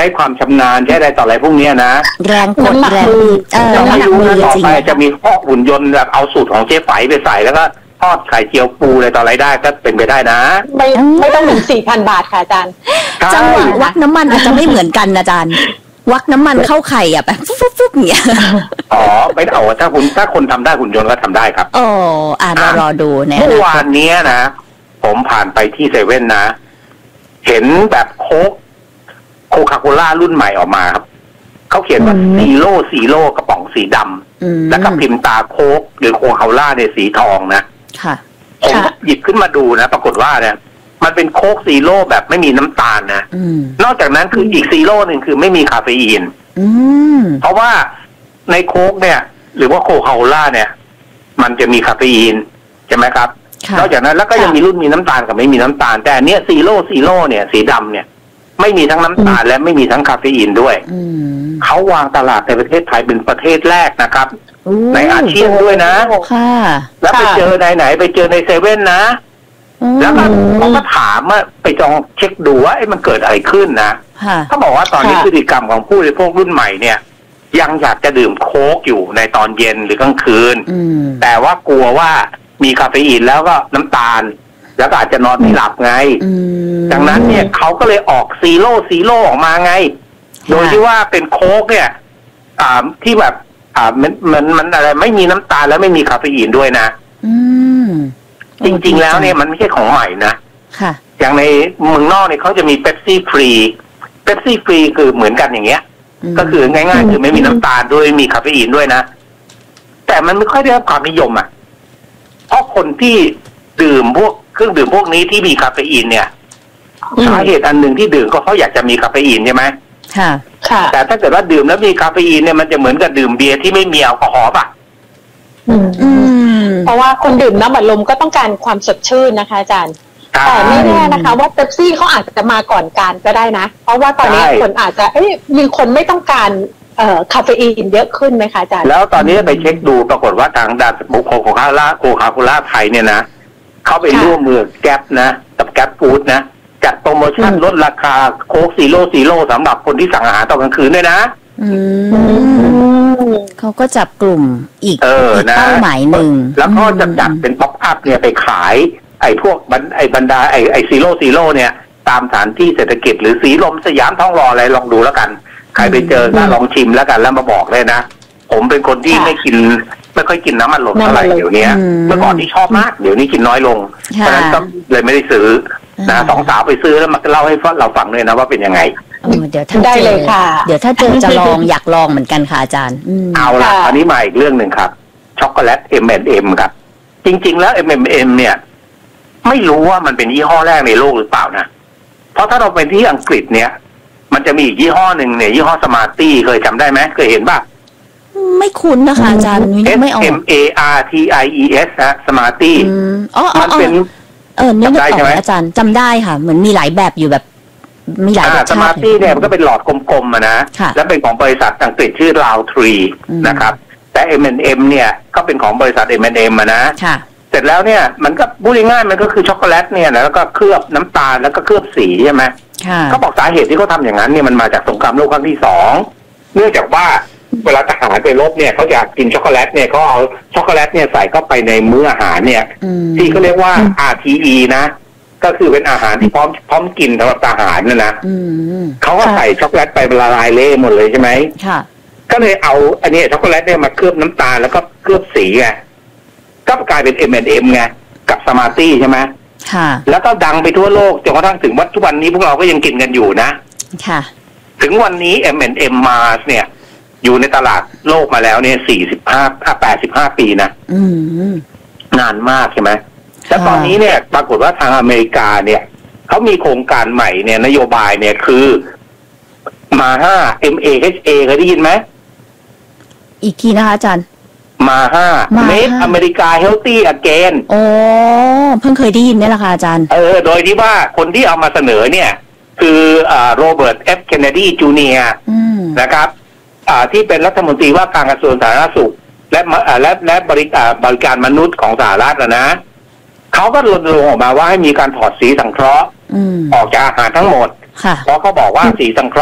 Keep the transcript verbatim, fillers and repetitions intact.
ช้ความชำนาญใช้อะไรต่ออะไรพวกนี้นะแรงกดแรงเออน้ำหนักมือต่อไปจะมีข้อหุ่นยนต์แบบเอาสูตรของเจ๊ไฝไปใส่แล้วก็ทอดไข่เจียวปูอะไรต่ออะไรได้ก็เป็นไปได้นะไม่ไม่ต้องถึงสี่พันบาทค่ะอาจารย์จังหวะวักน้ำมันอาจจะไม่เหมือนกันอาจารย์วักน้ำมันเข้าไข่อ่ะแบบฟุ๊บฟุ๊บอย่างเงี้ยอ๋อไม่เอาถ้าคุณถ้าคนทำได้หุ่นยนต์ก็ทำได้ครับอ๋ออ่านรอดูเนี่ยเมื่อวานนี้นะผมผ่านไปที่เซเว่นนะเห็นแบบโค้กโคคาโคล่ารุ่นใหม่ออกมาครับเขาเขียนว่าซีโร่ซีโร่กระป๋องสีดำแล้วก็พิมพ์ตาโค้กหรือโคคาโคล่าในสีทองนะค่ะผมหยิบขึ้นมาดูนะปรากฏว่าเนี่ยมันเป็นโค้กซีโร่แบบไม่มีน้ำตาลนะนอกจากนั้นคืออีกซีโร่หนึ่งคือไม่มีคาเฟอีนเพราะว่าในโค้กเนี่ยหรือว่าโคคาโคล่าเนี่ยมันจะมีคาเฟอีนใช่ไหมครับนอกจากนั้นแล้วก็ยังมีรุ่นมีน้ำตาลกับไม่มีน้ำตาลแต่อันเนี้ยซีโร่ซีโร่เนี่ยสีดำเนี่ยไม่มีทั้งน้ำตาลและไม่มีทั้งคาเฟอีนด้วยเขาวางตลาดในประเทศไทยเป็นประเทศแรกนะครับในอาเซียนด้วยนะแล้วไปเจอไหนไหนไปเจอในเซเว่นนะแล้วก็เขาก็ถามว่าไปจองเช็คดูว่าไอ้มันเกิดอะไรขึ้นนะเขาบอกว่าตอนนี้พฤติกรรมของผู้บริโภครุ่นใหม่เนี่ยยังอยากจะดื่มโค้กอยู่ในตอนเย็นหรือกลางคืนแต่ว่ากลัวว่ามีคาเฟอีนแล้วก็น้ำตาลแล้วก็อาจจะนอนไม่หลับไงดังนั้นเนี่ยเขาก็เลยออกซีโร่ซีโร่ออกมาไงโดยที่ว่าเป็นโค้กเนี่ยอ่าที่แบบอ่ามันมันมันอะไรไม่มีน้ำตาลและไม่มีคาเฟอีนด้วยนะจริงๆแล้วเนี่ยมันไม่ใช่ของใหม่นะอย่างในเมืองนอกเนี่ยเขาจะมีเป๊ปซี่ฟรีเป๊ปซี่ฟรีคือเหมือนกันอย่างเงี้ยก็คือง่ายๆคือไม่มีน้ำตาลด้วยมีคาเฟอีนด้วยนะแต่มันไม่ค่อยได้รับความนิยมอ่ะเพราะคนที่ดื่มพวกเครื่องดื่มพวกนี้ที่มีคาเฟอีนเนี่ยสาเหตุอันหนึ่งที่ดื่มก็เพราะอยากจะมีคาเฟอีนใช่ไหมค่ะค่ะแต่ถ้าเกิดว่าดื่มแล้วมีคาเฟอีนเนี่ยมันจะเหมือนกับดื่มเบียร์ที่ไม่มีแอลกอฮอล์ป่ะเพราะว่าคนดื่มน้ำอัดลมก็ต้องการความสดชื่นนะคะอาจารย์แต่ไม่แน่นะคะว่าเป๊ปซี่เขาอาจจะมาก่อนการก็ได้นะเพราะว่าตอนนี้คนอาจจะเอ้ยมีคนไม่ต้องการเอ่อคาเฟอีนเยอะขึ้นไหมคะอาจารย์แล้วตอนนี้ไปเช็คดูปรากฏว่าทางดาบุคโคโคคาล่าโคคาโคล่าไทยเนี่ยนะเขาไปร่วมมือแก๊ปนะกับแก๊ปฟู้ดนะจัดโปรโมชั่นลดราคาโค้กซีโร่ซีโร่สำหรับคนที่สั่งอาหารตอนกลางคืนด้วยนะเขาก็จับกลุ่มอีกเป้าหมายหนึ่งแล้วก็จะจัดเป็นป๊อปอัพเนี่ยไปขายไอ้พวกไอ้บรรดาไอ้ไอ้ซีโร่ซีโร่เนี่ยตามสถานที่เศรษฐกิจหรือสีลมสยามท้องรออะไรลองดูแล้วกันใครไปเจอก็ลองชิมแล้วกันแล้วมาบอกเลยนะผมเป็นคนที่ไม่กินไม่ค่อยกินน้ำมันลมเท่าไหร่เดี๋ยวนี้เมื่อก่อนที่ชอบมากเดี๋ยวนี้กินน้อยลงเพราะฉะนั้นก็เลยไม่ได้ซื้อนะสองสาวไปซื้อแล้วมาเล่าให้เราฟังเลยนะว่าเป็นยังไงเดี๋ยวถ้าเจอเดี๋ยวถ้าเจอจะลองอยากลองเหมือนกันค่ะอาจารย์เอาละอันนี้มาอีกเรื่องหนึ่งครับช็อกโกแลต เอ็ม แอนด์ เอ็ม ครับจริงๆแล้ว เอ็ม แอนด์ เอ็ม เนี่ยไม่รู้ว่ามันเป็นยี่ห้อแรกในโลกหรือเปล่านะเพราะถ้าเราไปที่อังกฤษเนี่ยมันจะมีอีกยี่ห้อหนึ่งเนี่ยยี่ห้อสมาร์ตี้เคยจำได้ไหมเคยเห็นป่ะไม่คุ้นนะคะอาจารย์ไม่ออก M A R T I E S นะสมาร์ตี้อ๋อมันเป็นเออนึกออกอาจารย์จำได้ค่ะเหมือนมีหลายแบบอยู่แบบมีหลายรสชาติสมาร์ตี้เนี่ยมันก็เป็นหลอดกลมๆนะแล้วเป็นของบริษัทอังกฤษชื่อ ลาว ทรี นะครับแต่ เอ็ม แอนด์ เอ็ม เนี่ยก็เป็นของบริษัท เอ็ม แอนด์ เอ็ม อ่ะนะเสร็จแล้วเนี่ยมันก็พูดง่ายๆมันก็คือช็อกโกแลตเนี่ยแล้วก็เคลือบน้ำตาลแล้วก็เคลือบสีใช่ไหมเขาบอกสาเหตุที่เขาทำอย่างนั้นเนี่ยมันมาจากสงครามโลกครั้งที่สองเนื่องจากว่าเวลาทหารไปรบเนี่ยเขาอยากกินช็อกโกแลตเนี่ยเขาเอาช็อกโกแลตเนี่ยใส่เข้าไปในมื้ออาหารเนี่ยที่เขาเรียกว่า อาร์ ที อี นะก็คือเป็นอาหารที่พร้อมพร้อมกินสำหรับทหารนะนะเขาก็ใส่ช็อกโกแลตไปละลายเละหมดเลยใช่ไหมก็เลยเอาอันนี้ช็อกโกแลตเนี่ยมาเคลือบน้ำตาลแล้วก็เคลือบสีไงก็กลายเป็น เอ็ม แอนด์ เอ็ม ไงกับสมาร์ตี้ใช่ไหมแล้วก็ดังไปทั่วโลกจนกระทั่งถึงวัดทุกวันนี้พวกเราก็ยังกินกันอยู่นะถึงวันนี้ เอ็ม แอนด์ เอ็ม Mars เนี่ยอยู่ในตลาดโลกมาแล้วเนี่ยสี่สิบห้า แปดสิบห้าปีนะนานมากใช่ไหมแล้วตอนนี้เนี่ยปรากฏว่าทางอเมริกาเนี่ยเขามีโครงการใหม่เนี่ยนโยบายเนี่ยคือมาห้า เอ็ม เอ เอช เอ เคยได้ยินไหมอีกทีนะคะอาจารย์มาห้า Make America Healthy Again โอ้เพิ่งเคยได้ยินนี่แหละค่ะอาจารย์เออโดยที่ว่าคนที่เอามาเสนอเนี่ยคืออ่าโรเบิร์ต เอฟ เคนเนดี จูเนียร์นะครับอ่าที่เป็นรัฐมนตรีว่าการกระทรวงสาธารณสุขและและและบริการบริการมนุษย์ของสหรัฐนะเขาก็รณรงค์ออกมาว่าให้มีการถอดสีสังเคราะห์ออกจากอาหารทั้งหมดเพราะเขาบอกว่าสีสังเคราะห์